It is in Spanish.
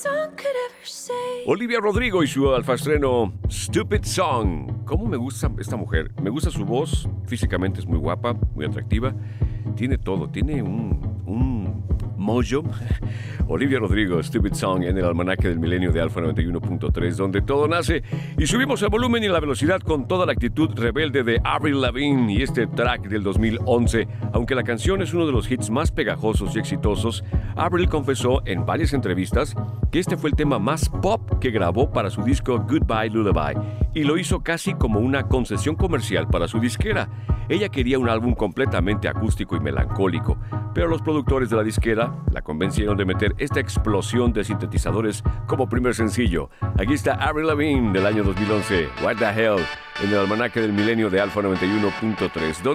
Olivia Rodrigo y su alfaestreno Stupid Song. ¿Cómo me gusta esta mujer? Me gusta su voz, físicamente es muy guapa, muy atractiva. Tiene todo, tiene un mojo. Olivia Rodrigo, Stupid Song, en el almanaque del milenio de Alfa 91.3, donde todo nace. Y subimos el volumen y la velocidad con toda la actitud rebelde de Avril Lavigne y este track del 2011. Aunque la canción es uno de los hits más pegajosos y exitosos, Avril confesó en varias entrevistas que este fue el tema más pop que grabó para su disco Goodbye Lullaby, y lo hizo casi como una concesión comercial para su disquera. Ella quería un álbum completamente acústico y melancólico, pero los productores de la disquera la convencieron de meter esta explosión de sintetizadores como primer sencillo. Aquí está Avril Lavigne del año 2011, What the Hell, en el almanaque del milenio de Alfa 91.3.